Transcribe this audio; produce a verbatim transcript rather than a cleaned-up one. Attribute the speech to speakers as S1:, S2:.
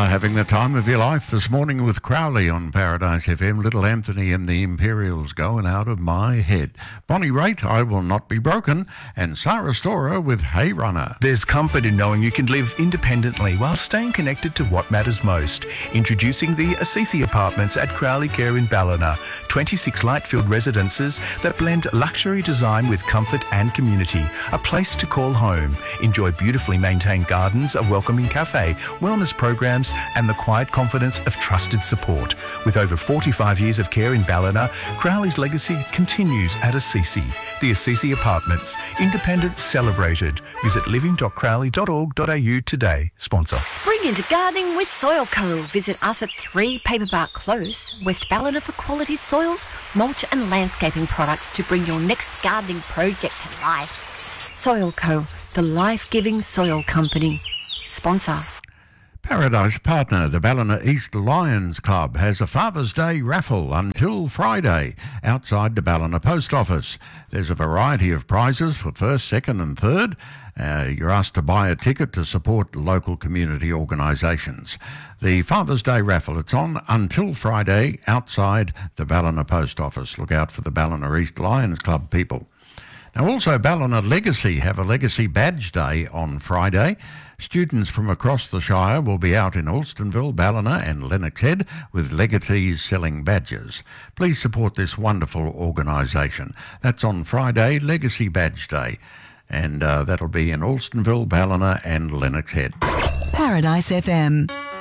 S1: are having the time of your life this morning with Crowley on Paradise F M. Little Anthony and the Imperials going out of my head. Bonnie Raitt, I Will Not Be Broken, and Sarah Storer with Hey Runner.
S2: There's comfort in knowing you can live independently while staying connected to what matters most. Introducing the Assisi Apartments at Crowley Care in Ballina. twenty-six light-filled residences that blend luxury design with comfort and community. A place to call home. Enjoy beautifully maintained gardens, a welcoming cafe, wellness programs and the quiet confidence of trusted support. With over forty-five years of care in Ballina, Crowley's legacy continues at Assisi. The Assisi Apartments. Independence celebrated. Visit living dot crowley dot org dot a u today. Sponsor.
S3: Spring into gardening with Soil Co. Visit us at three Paperbark Close, West Ballina for quality soils, mulch and landscaping products to bring your next gardening project to life. Soil Co. The life-giving soil company. Sponsor.
S1: Paradise partner, the Ballina East Lions Club, has a Father's Day raffle until Friday outside the Ballina Post Office. There's a variety of prizes for first, second and third. Uh, you're asked to buy a ticket to support local community organisations. The Father's Day raffle, it's on until Friday outside the Ballina Post Office. Look out for the Ballina East Lions Club people. Now also Ballina Legacy have a Legacy Badge Day on Friday. Students from across the Shire will be out in Alstonville, Ballina and Lennox Head with legatees selling badges. Please support this wonderful organisation. That's on Friday, Legacy Badge Day. And uh, that'll be in Alstonville, Ballina and Lennox Head.
S4: Paradise F M.